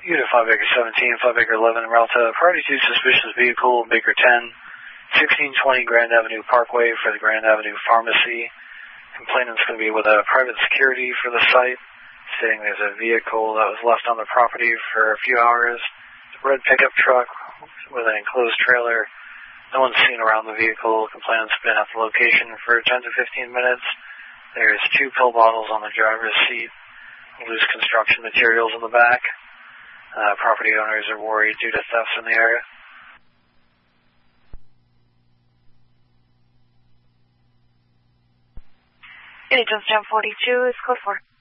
Unit 5 Acre 17, 5 Acre 11, route to party to suspicious vehicle, Baker 10, 1620 Grand Avenue Parkway for the Grand Avenue Pharmacy. Complainant's going to be with a private security for the site, stating there's a vehicle that was left on the property for a few hours. It's a red pickup truck with an enclosed trailer. No one's seen around the vehicle. Complainant's been at the location for 10 to 15 minutes. There's 2 pill bottles on the driver's seat, loose construction materials in the back. Property owners are worried due to thefts in the area. Agent Jam 42 is code 4.